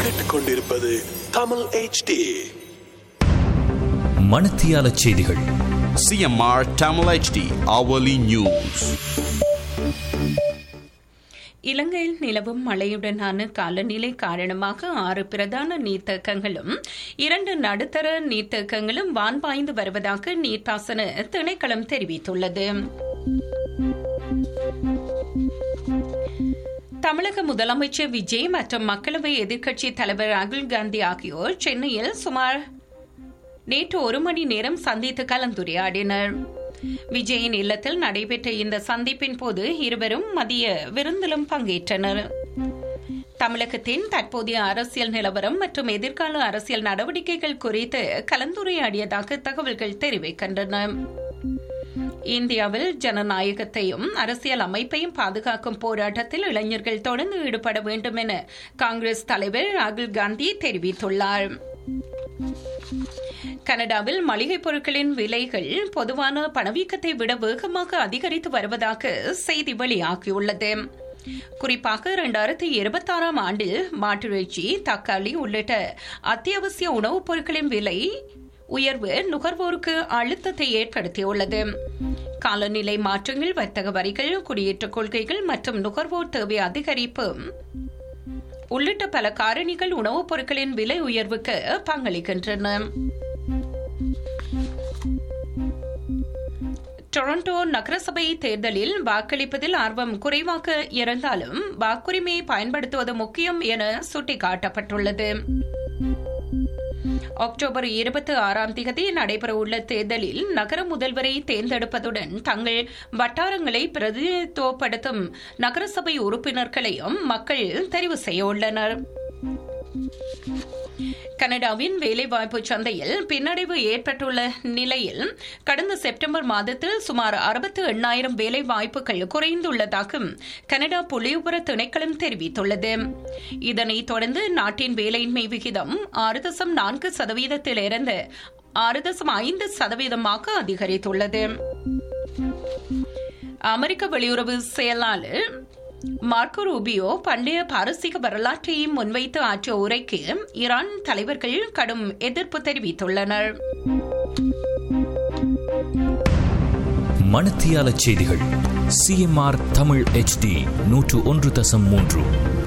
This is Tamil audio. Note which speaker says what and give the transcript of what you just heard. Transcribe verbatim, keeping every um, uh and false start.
Speaker 1: கேட்டுக்கொண்டிருப்பது தமிழ் எச் டி
Speaker 2: மணத்தியால செய்திகள்.
Speaker 3: C M R Tamil H D hourly news.
Speaker 4: இலங்கையில் நிலவும் மழையுடனான காலநிலை காரணமாக ஆறு பிரதான நீர்த்தேக்கங்களும் இரண்டு நடுத்தர நீர்த்தேக்கங்களும் வான்பாய்ந்து வருவதாக நீர்ப்பாசன திணைக்களம் தெரிவித்துள்ளது. தமிழக முதலமைச்சர் விஜய் மற்றும் மக்களவை எதிர்க்கட்சித் தலைவர் ராகுல் காந்தி ஆகியோர் சென்னையில் சுமார் நேற்று ஒரு மணி நேரம் சந்தித்து கலந்துரையாடினர். விஜயின் இல்லத்தில் நடைபெற்ற இந்த சந்திப்பின் போது இருவரும் மதிய விருந்திலும் பங்கேற்றனர். தமிழகத்தின் தற்போதைய அரசியல் நிலவரம் மற்றும் எதிர்கால அரசியல் நடவடிக்கைகள் குறித்து கலந்துரையாடியதாக தகவல்கள் தெரிவிக்கின்றன. இந்தியாவில் ஜனநாயகத்தையும் அரசியல் அமைப்பையும் பாதுகாக்கும் போராட்டத்தில் இளைஞர்கள் தொடர்ந்து ஈடுபட வேண்டும் என காங்கிரஸ் தலைவர் ராகுல் காந்தி தெரிவித்துள்ளார். கனடாவில் மளிகைப் பொருட்களின் விலைகள் பொதுவான பணவீக்கத்தை விட வேகமாக அதிகரித்து வருவதாக செய்தி வெளியாகியுள்ளது. குறிப்பாக இரண்டாயிரத்தி இருபத்தி ஆறாம் ஆண்டில் மாட்டிறைச்சி, தக்காளி உள்ளிட்ட அத்தியாவசிய உணவுப் பொருட்களின் விலை உயர்வு நுகர்வோருக்கு அழுத்தத்தை ஏற்படுத்தியுள்ளது. காலநிலை மாற்றங்கள், வர்த்தக வரிகள், குடியேற்ற கொள்கைகள் மற்றும் நுகர்வோர் தேவை அதிகரிப்பு உள்ளிட்ட பல காரணிகள் உணவுப் பொருட்களின் விலை உயர்வுக்கு பங்களிக்கின்றன. டொரண்டோ நகரசபை தேர்தலில் வாக்களிப்பதில் ஆர்வம் குறைவாக இருந்தாலும் வாக்குரிமையை பயன்படுத்துவது முக்கியம் என சுட்டிக்காட்டப்பட்டுள்ளது. அக்டோபர் இருபத்தி ஆறாம் தேதி நடைபெறவுள்ள தேர்தலில் நகர முதல்வரை தேர்ந்தெடுப்பதுடன் தங்கள் வட்டாரங்களை பிரதிநிதித்துவப்படுத்தும் நகரசபை உறுப்பினர்களையும் மக்கள் தெரிவு செய்ய உள்ளனர். கனடாவின் வேலைவாய்ப்பு சந்தையில் பின்னடைவு ஏற்பட்டுள்ள நிலையில் கடந்த செப்டம்பர் மாதத்தில் சுமார் அறுபத்தி எண்ணாயிரம் வேலை வாய்ப்புகள் குறைந்துள்ளதாக கனடா புள்ளிவிவர திணைக்களம் தெரிவித்துள்ளது. இதனைத் தொடர்ந்து நாட்டின் வேலையின்மை விகிதம் ஆறு தசம் நான்கு சதவீதத்திலிருந்து ஆறு தசம் ஐந்து சதவீதமாக அதிகரித்துள்ளது. அமெரிக்க வெளியுறவு செயலாளர் மார்க்கோ ரூபியோ பண்டைய பாரசீக வரலாற்றை முன்வைத்து ஆற்றிய உரைக்கு ஈரான் தலைவர்கள் கடும் எதிர்ப்பு தெரிவித்துள்ளனர்.
Speaker 2: மணத்தியால செய்திகள். C M R Tamil H D நூற்று ஒன்று தசம் மூன்று.